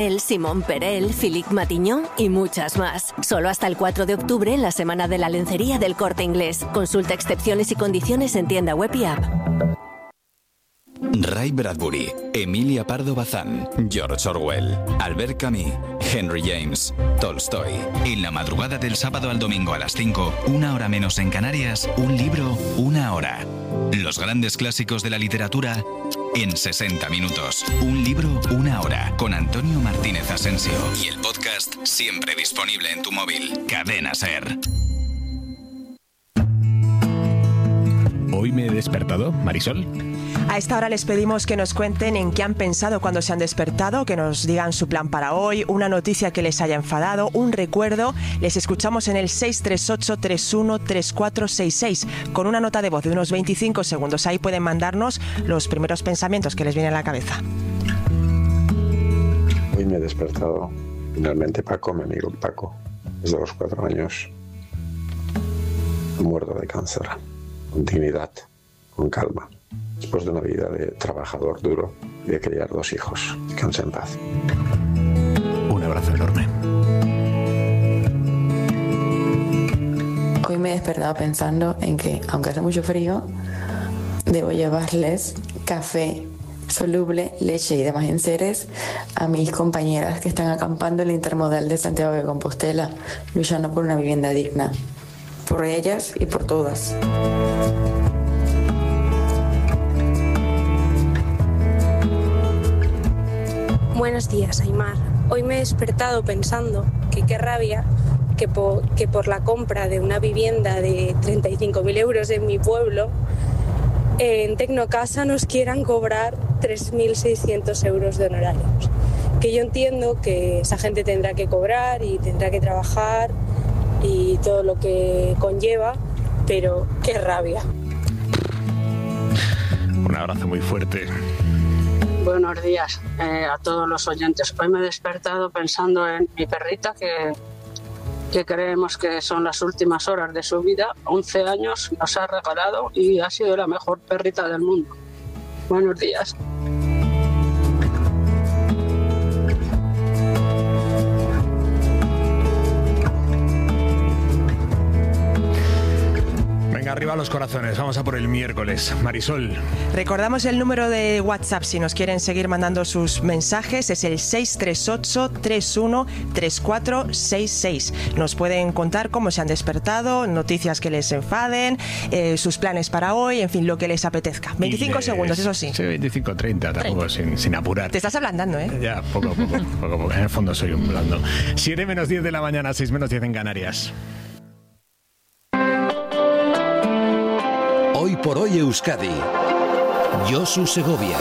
Simón Perel, Philippe Matiñón y muchas más. Solo hasta el 4 de octubre en la Semana de la Lencería del Corte Inglés. Consulta excepciones y condiciones en tienda web y app. Ray Bradbury, Emilia Pardo Bazán, George Orwell, Albert Camus, Henry James, Tolstoy. En la madrugada del sábado al domingo a las 5, 1 hora menos en Canarias, un libro, 1 hora. Los grandes clásicos de la literatura en 60 minutos. Un libro, 1 hora. Con Antonio Martínez Asensio. Y el podcast siempre disponible en tu móvil. Cadena SER. Hoy me he despertado, Marisol. A esta hora les pedimos que nos cuenten en qué han pensado cuando se han despertado, que nos digan su plan para hoy, una noticia que les haya enfadado, un recuerdo. Les escuchamos en el 638-313466 con una nota de voz de unos 25 segundos. Ahí pueden mandarnos los primeros pensamientos que les vienen a la cabeza. Hoy me he despertado. Finalmente Paco, mi amigo Paco, desde los 4 años, muerto de cáncer, con dignidad, con calma. Después de una vida de trabajador duro y de criar 2 hijos. Descansa en paz. Un abrazo enorme. Hoy me he despertado pensando en que, aunque hace mucho frío, debo llevarles café soluble, leche y demás enseres a mis compañeras que están acampando en el Intermodal de Santiago de Compostela, luchando por una vivienda digna. Por ellas y por todas. Buenos días, Aimar. Hoy me he despertado pensando que qué rabia que por la compra de una vivienda de 35.000 euros en mi pueblo, en Tecnocasa nos quieran cobrar 3.600 euros de honorarios. Que yo entiendo que esa gente tendrá que cobrar y tendrá que trabajar y todo lo que conlleva, pero qué rabia. Un abrazo muy fuerte. Buenos días a todos los oyentes. Hoy me he despertado pensando en mi perrita que creemos que son las últimas horas de su vida. 11 años nos ha regalado y ha sido la mejor perrita del mundo. Buenos días. Venga, arriba los corazones, vamos a por el miércoles. Marisol. Recordamos el número de WhatsApp si nos quieren seguir mandando sus mensajes, es el 638-313466. Nos pueden contar cómo se han despertado, noticias que les enfaden, sus planes para hoy, en fin, lo que les apetezca. 25 segundos, eso sí. Sí, 25, 30, tampoco sin apurar. Te estás ablandando, ¿eh? Ya, poco a poco. En el fondo soy un blando. 7 menos 10 de la mañana, 6 menos 10 en Canarias. Hoy por hoy Euskadi. Josu Segovia.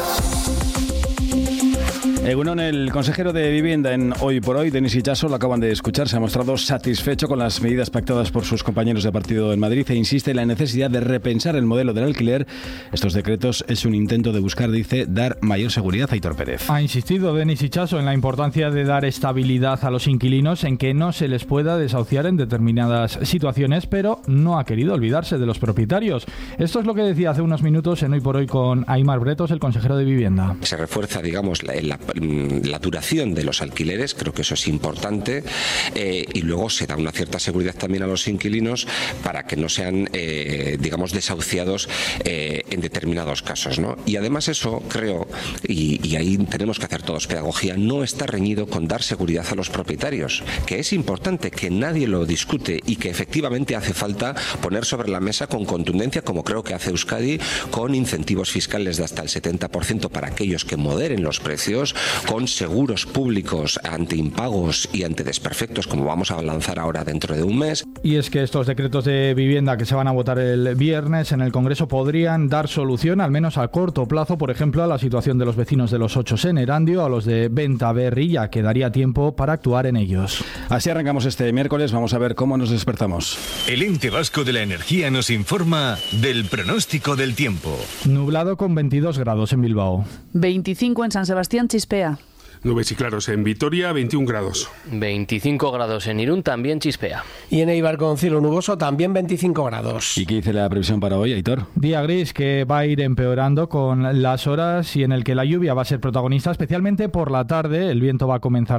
Egunon, el consejero de Vivienda en Hoy por Hoy, Denis Itxaso, lo acaban de escuchar, se ha mostrado satisfecho con las medidas pactadas por sus compañeros de partido en Madrid e insiste en la necesidad de repensar el modelo del alquiler. Estos decretos es un intento de buscar, dice, dar mayor seguridad. Aitor Pérez. Ha insistido Denis Itxaso en la importancia de dar estabilidad a los inquilinos, en que no se les pueda desahuciar en determinadas situaciones, pero no ha querido olvidarse de los propietarios. Esto es lo que decía hace unos minutos en Hoy por Hoy con Aimar Bretos, el consejero de Vivienda. Se refuerza, digamos, la duración de los alquileres, creo que eso es importante, y luego se da una cierta seguridad también a los inquilinos para que no sean, digamos, desahuciados en determinados casos, ¿no? Y además eso, creo, y ahí tenemos que hacer todos pedagogía, no está reñido con dar seguridad a los propietarios, que es importante, que nadie lo discute y que efectivamente hace falta poner sobre la mesa con contundencia, como creo que hace Euskadi, con incentivos fiscales de hasta el 70% para aquellos que moderen los precios, con seguros públicos ante impagos y ante desperfectos, como vamos a lanzar ahora dentro de un mes. Y es que estos decretos de vivienda que se van a votar el viernes en el Congreso podrían dar solución, al menos a corto plazo, por ejemplo, a la situación de los vecinos de los 8 en Erandio, a los de Bentaberri, ya que daría tiempo para actuar en ellos. Así arrancamos este miércoles, vamos a ver cómo nos despertamos. El Ente Vasco de la Energía nos informa del pronóstico del tiempo. Nublado con 22 grados en Bilbao. 25 en San Sebastián Chispea. Nubes y claros en Vitoria, 21 grados. 25 grados en Irún, también chispea. Y en Eibar con cielo nuboso, también 25 grados. ¿Y qué dice la previsión para hoy, Aitor? Día gris que va a ir empeorando con las horas y en el que la lluvia va a ser protagonista, especialmente por la tarde. El viento va a comenzar